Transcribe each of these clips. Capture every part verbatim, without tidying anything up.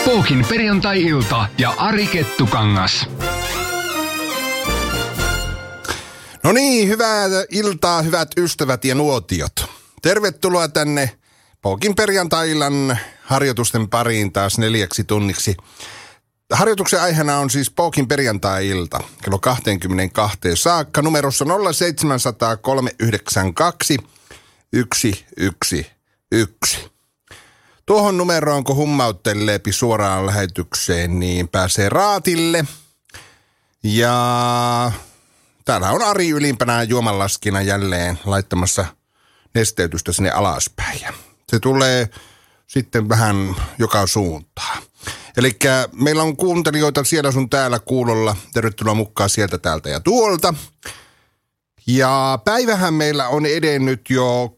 Pookin perjantai-ilta ja Ari Kettukangas. No niin, hyvää iltaa, hyvät ystävät ja nuotiot. Tervetuloa tänne Pookin perjantai-illan harjoitusten pariin taas neljäksi tunniksi. Harjoituksen aiheena on siis Pookin perjantai-ilta kello kaksikymmentäkaksi saakka numerossa nolla seitsemän nolla nolla kolme yhdeksän kaksi yksi yksi yksi. Tuohon numeroon, kun hummautteleepi suoraan lähetykseen, niin pääsee raatille. Ja täällä on Ari ylimpänä juomanlaskina jälleen laittamassa nesteytystä sinne alaspäin. Ja se tulee sitten vähän joka suuntaan. Eli meillä on kuuntelijoita siellä sun täällä kuulolla. Tervetuloa mukaan sieltä, täältä ja tuolta. Ja päivähän meillä on edennyt jo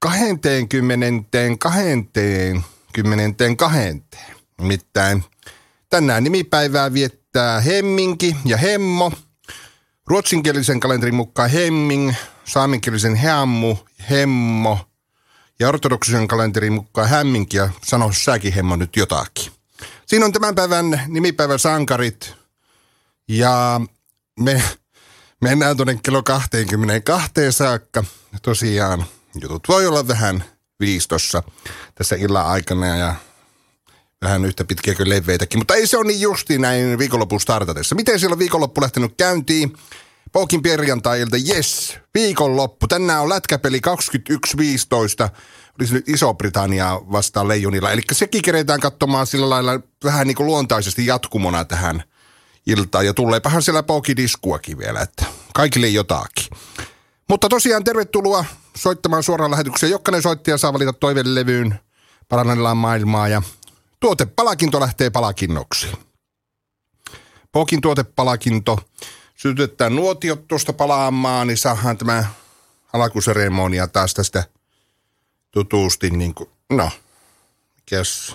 kaksikymmentäkaksi. Nimittäin tänään nimipäivää viettää Hemminki ja Hemmo. Ruotsinkielisen kalenterin mukaan Hemming, saamenkielisen Heammu, Hemmo ja ortodoksisen kalenterin mukaan Hämminki, ja sano säkin Hemmo nyt jotakin. Siinä on tämän päivän nimipäivän sankarit ja me mennään tuonne kello kaksikymmentäkaksi saakka. Tosiaan jutut voi olla vähän viistossa tässä illan aikana ja vähän yhtä pitkiä kuin leveitäkin, mutta ei se ole niin justi näin viikonlopun startatessa. Miten siellä on viikonloppu lähtenyt käyntiin? Pookin perjantai-ilta, yes, viikonloppu. Tänään on lätkäpeli kaksikymmentäyksi viisitoista. Olisi nyt Iso-Britannia vastaan Leijonilla. Eli sekin keretään katsomaan sillä lailla vähän niin kuin luontaisesti jatkumona tähän iltaan. Ja tuleepahan siellä pookidiskuakin vielä, että kaikille jotakin. Mutta tosiaan tervetuloa soittamaan suoraan lähetykseen. Jokainen soittaja saa valita toivelevyyn. Parannellaan maailmaa ja tuotepalakinto lähtee palakinnoksi. Pookin tuotepalakinto. Sytytetään nuotiot tuosta palaamaan, niin saadaan tämä alkuseremonia taas tästä tutusti niin kuin, no, mikäs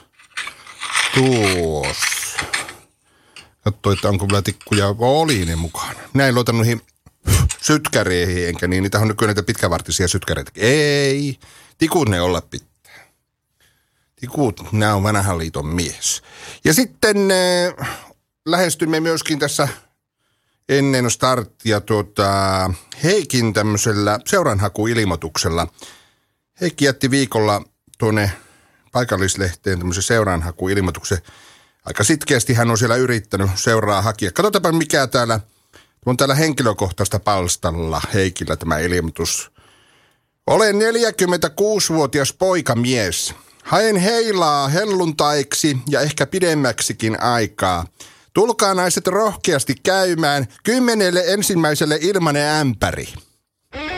tuossa. Katso, että onko vielä tikkuja, oli ne mukana. Minä en luota noihin sytkäreihin, enkä niin, niitä on nykyään näitä pitkävartisia sytkäreitä. Ei, tikut ne olla pitää. Tikut, nämä on vanhan liiton mies. Ja sitten äh, lähestymme myöskin tässä ennen starttia tuota, Heikin tämmöisellä seuranhakuilmoituksella. Heikki jätti viikolla tuonne paikallislehteen tämmöisen seuranhakuilmoituksen. Aika sitkeästi hän on siellä yrittänyt seuraa hakia. Katsotaanpa mikä täällä on täällä henkilökohtaista palstalla Heikillä tämä ilmoitus. Olen neljäkymmentäkuusivuotias poikamies. Haen heilaa helluntaiksi ja ehkä pidemmäksikin aikaa. Tulkaa naiset rohkeasti käymään kymmenelle ensimmäiselle ilmanen ämpäri.